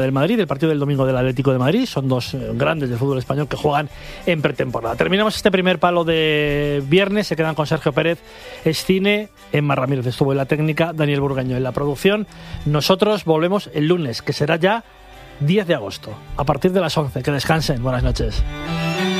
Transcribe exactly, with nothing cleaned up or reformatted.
del Madrid, el partido del domingo del Atlético de Madrid. Son dos eh, grandes del fútbol español que juegan en pretemporada. Terminamos este primer palo de viernes. Se quedan con Sergio Pérez, es cine. Emma Ramírez estuvo en la técnica, Daniel Burgaño en la producción. Nosotros volvemos el lunes, que será ya diez de agosto, a partir de las once. Que descansen. Buenas noches.